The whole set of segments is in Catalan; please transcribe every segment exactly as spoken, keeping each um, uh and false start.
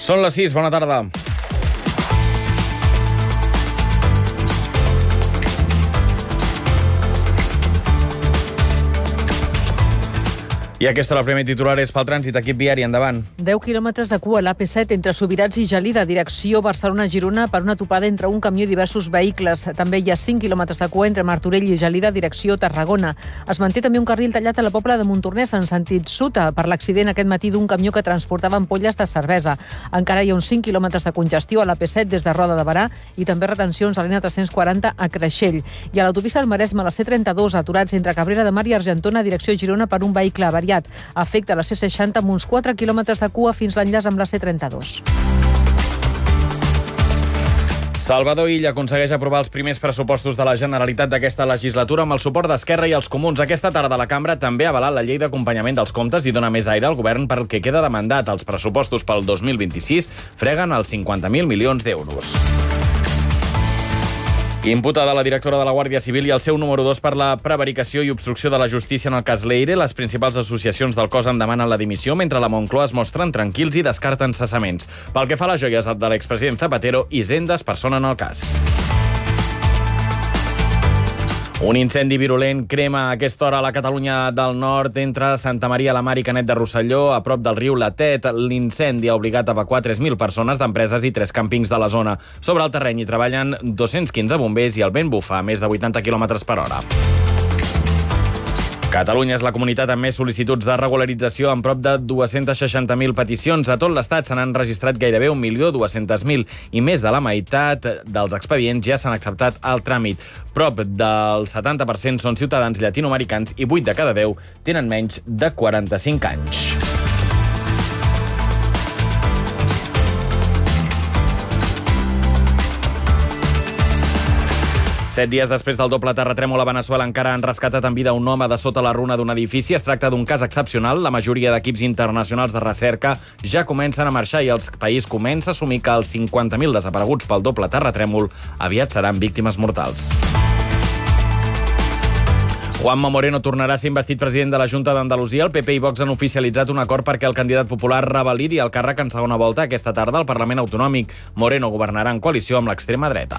Són les sis, bona tarda. I aquesta hora el primer titular és pel trànsit, equip viari, endavant. deu quilòmetres de cua a l'A P set entre Subirats i Gelida, direcció Barcelona-Girona, per una topada entre un camió i diversos vehicles. També hi ha cinc quilòmetres de cua entre Martorell i Gelida, direcció Tarragona. Es manté també un carril tallat a la Pobla de Montornès en sentit sud per l'accident aquest matí d'un camió que transportava ampolles de cervesa. Encara hi ha uns cinc quilòmetres de congestió a l'A P set des de Roda de Barà i també retencions a l'N tres-cents quaranta a Creixell. I a l'autopista del Maresme, a la C trenta-dos, aturats entre Cabrera de Mar i Argentona, direcció Girona, per un vehicle avariat. Afecta la C seixanta amb uns quatre quilòmetres de cua fins l'enllaç amb la C trenta-dos. Salvador Illa aconsegueix aprovar els primers pressupostos de la Generalitat d'aquesta legislatura amb el suport d'Esquerra i els Comuns. Aquesta tarda la Cambra també ha avalat la llei d'acompanyament dels comptes i dona més aire al govern per el que queda de mandat. Els pressupostos pel dos mil vint-i-sis freguen els cinquanta mil milions d'euros. Imputada la directora de la Guàrdia Civil i el seu número dos per la prevaricació i obstrucció de la justícia en el cas Leire, les principals associacions del cos en demanen la dimissió, mentre la Moncloa es mostren tranquils i descarten cessaments. Pel que fa a les joies de l'expresident Zapatero, Hisenda es persona en el cas. Un incendi virulent crema a aquesta hora a la Catalunya del Nord entre Santa Maria la Mar i Canet de Rosselló, a prop del riu Latet. L'incendi ha obligat a evacuar tres mil persones d'empreses i tres càmpings de la zona. Sobre el terreny hi treballen dos-cents quinze bombers i el vent bufa a més de vuitanta quilòmetres per hora. Catalunya és la comunitat amb més sol·licituds de regularització, amb prop de dos-cents seixanta mil peticions. A tot l'Estat se n'han registrat gairebé un milió dos-cents mil i més de la meitat dels expedients ja s'han acceptat al tràmit. Prop del setanta per cent són ciutadans llatinoamericans i vuit de cada deu tenen menys de quaranta-cinc anys. Set dies després del doble terratrèmol a Veneçuela encara han rescatat en vida un home de sota la runa d'un edifici. Es tracta d'un cas excepcional. La majoria d'equips internacionals de recerca ja comencen a marxar i el país comença a assumir que els cinquanta mil desapareguts pel doble terratrèmol aviat seran víctimes mortals. Juanma Moreno tornarà a ser investit president de la Junta d'Andalusia. El P P i Vox han oficialitzat un acord perquè el candidat popular revalidi el càrrec en segona volta aquesta tarda al Parlament Autonòmic. Moreno governarà en coalició amb l'extrema dreta.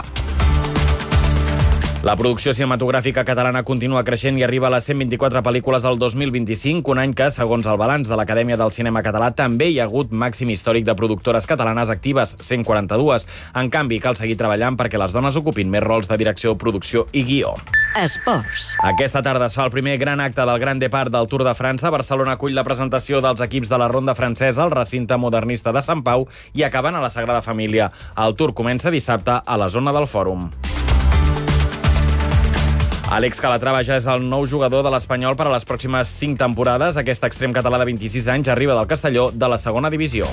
La producció cinematogràfica catalana continua creixent i arriba a les cent vint-i-quatre pel·lícules al dos mil vint-i-cinc, un any que, segons el balanç de l'Acadèmia del Cinema Català, també hi ha hagut màxim històric de productores catalanes actives, cent quaranta-dues. En canvi, cal seguir treballant perquè les dones ocupin més rols de direcció, producció i guió. Esports. Aquesta tarda es fa el primer gran acte del Gran Départ del Tour de França. Barcelona acull la presentació dels equips de la ronda francesa al recinte modernista de Sant Pau i acabant a la Sagrada Família. El Tour comença dissabte a la zona del Fòrum. Àlex Calatrava ja és el nou jugador de l'Espanyol per a les pròximes cinc temporades. Aquest extrem català de vint-i-sis anys arriba del Castelló de la segona divisió.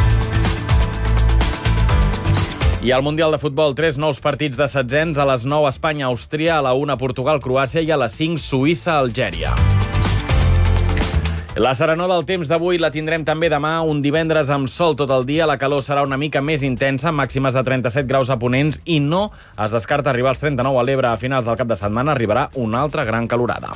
I al Mundial de Futbol, tres nous partits de setzents. A les nou Espanya, Àustria, a la una Portugal, Croàcia i a les cinc Suïssa, Algèria. La serenor del temps d'avui la tindrem també demà, un divendres amb sol tot el dia. La calor serà una mica més intensa, màximes de trenta-set graus a Ponents, i no es descarta arribar als trenta-nou a l'Ebre. A finals del cap de setmana arribarà una altra gran calorada.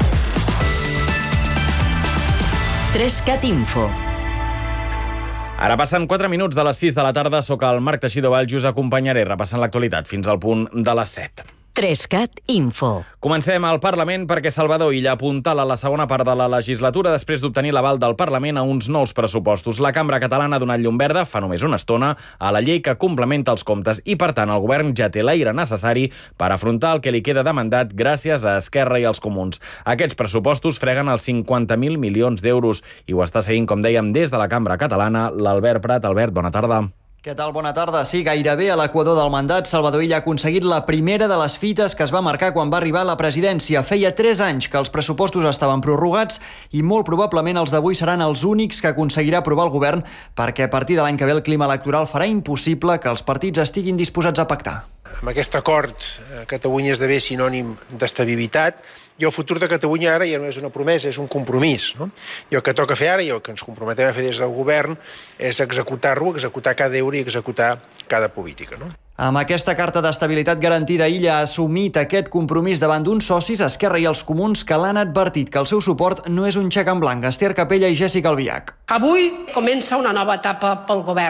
Trescat Info. Ara passen quatre minuts de les sis de la tarda. Soc el Marc Teixidó Valls i us acompanyaré repassant l'actualitat fins al punt de les set. Trescat Info. Comencem al Parlament perquè Salvador Illa apuntala la segona part de la legislatura després d'obtenir l'aval del Parlament a uns nous pressupostos. La Cambra Catalana ha donat llum verda fa només una estona a la llei que complementa els comptes i, per tant, el govern ja té l'aire necessari per afrontar el que li queda de mandat gràcies a Esquerra i als Comuns. Aquests pressupostos freguen els cinquanta mil milions d'euros i ho està seguint, com dèiem, des de la Cambra Catalana, l'Albert Prat. Albert, bona tarda. Què tal? Bona tarda. Sí, gairebé a l'equador del mandat, Salvador Illa ha aconseguit la primera de les fites que es va marcar quan va arribar a la presidència. Feia tres anys que els pressupostos estaven prorrogats i molt probablement els d'avui seran els únics que aconseguirà aprovar el govern, perquè a partir de l'any que ve el clima electoral farà impossible que els partits estiguin disposats a pactar. Amb aquest acord, Catalunya esdevé sinònim d'estabilitat i el futur de Catalunya ara ja no és una promesa, és un compromís. No? I el que toca fer ara i el que ens comprometem a fer des del govern és executar-lo, executar cada euro i executar cada política. No? Amb aquesta carta d'estabilitat garantida, Illa ha assumit aquest compromís davant d'uns socis, Esquerra i els Comuns, que l'han advertit que el seu suport no és un xec en blanc. Ester Capella i Jèssica Albiach. Avui comença una nova etapa pel govern.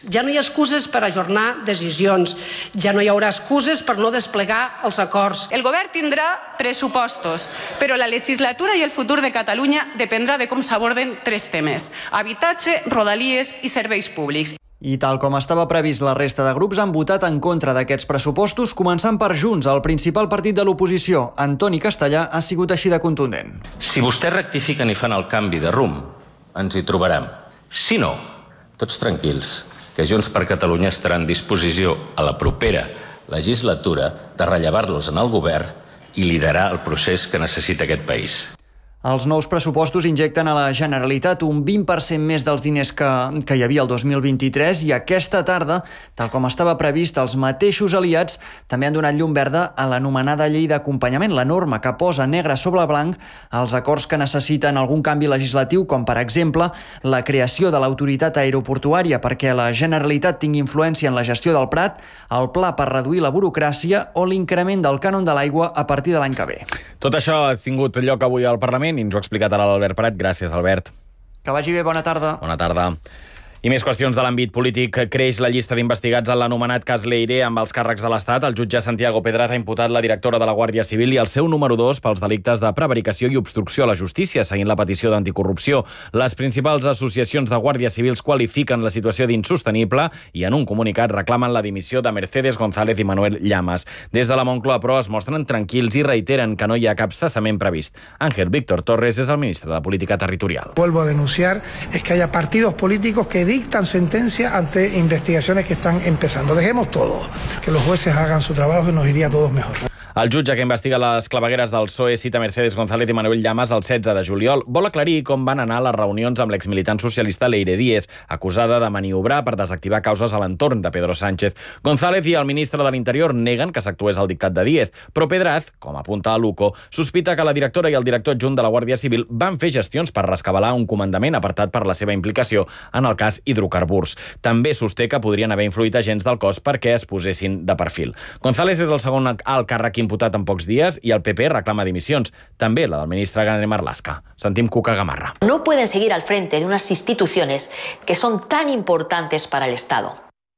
Ja no hi ha excuses per ajornar decisions, ja no hi haurà excuses per no desplegar els acords. El govern tindrà pressupostos, però la legislatura i el futur de Catalunya dependrà de com s'aborden tres temes: habitatge, rodalies i serveis públics. I tal com estava previst, la resta de grups han votat en contra d'aquests pressupostos, començant per Junts, el principal partit de l'oposició. Antoni Castellà ha sigut així de contundent. Si vostès rectifiquen i fan el canvi de rumb, ens hi trobarem. Si no, tots tranquils, que Junts per Catalunya estarà en disposició a la propera legislatura de rellevar-los en el govern i liderar el procés que necessita aquest país. Els nous pressupostos injecten a la Generalitat un vint per cent més dels diners que, que hi havia el dos mil vint-i-tres i aquesta tarda, tal com estava previst, els mateixos aliats també han donat llum verda a l'anomenada llei d'acompanyament, la norma que posa negre sobre blanc els acords que necessiten algun canvi legislatiu, com per exemple la creació de l'autoritat aeroportuària perquè la Generalitat tingui influència en la gestió del Prat, el pla per reduir la burocràcia o l'increment del cànon de l'aigua a partir de l'any que ve. Tot això ha tingut lloc avui al Parlament i ens ho ha explicat ara l'Albert Prat. Gràcies, Albert. Que vagi bé, bona tarda. Bona tarda. I més qüestions de l'àmbit polític. Creix la llista d'investigats en l'anomenat cas Leire amb els càrrecs de l'Estat. El jutge Santiago Pedraz ha imputat la directora de la Guàrdia Civil i el seu número dos pels delictes de prevaricació i obstrucció a la justícia, seguint la petició d'anticorrupció. Les principals associacions de guàrdies civils qualifiquen la situació d'insostenible i en un comunicat reclamen la dimissió de Mercedes González i Manuel Llamas. Des de la Moncloa, però, es mostren tranquils i reiteren que no hi ha cap cessament previst. Ángel Víctor Torres és el ministre de Política Territorial. Vuelvo a denunciar es que haya partidos políticos que dictan sentencias ante investigaciones que están empezando. Dejemos todo, que los jueces hagan su trabajo y nos iría a todos mejor. El jutge que investiga les clavegueres del P S O E cita Mercedes González i Manuel Llamas el setze de juliol. Vol aclarir com van anar les reunions amb l'exmilitant socialista Leire Díez, acusada de maniobrar per desactivar causes a l'entorn de Pedro Sánchez. González i el ministre de l'Interior neguen que s'actués al dictat de Díez, però Pedraz, com apunta a l'U C O, sospita que la directora i el director adjunt de la Guàrdia Civil van fer gestions per rescabalar un comandament apartat per la seva implicació en el cas hidrocarburs. També sosté que podrien haver influït agents del cos perquè es posessin de perfil. González és el segon alt càrrec imputat en pocs dies i el P P reclama dimissions, també la del ministre Gane Marlaska. Sentim Cuca Gamarra. No pueden seguir al frente de unas instituciones que son tan importantes para el Estado.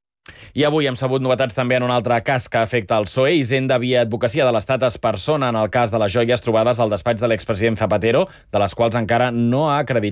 I avui hem sabut novetats també en un altre cas que afecta el P S O E. Hisenda Via Advocacia de l'Estat es persona en el cas de les joies trobades al despatx de l'expresident Zapatero, de les quals encara no ha acreditat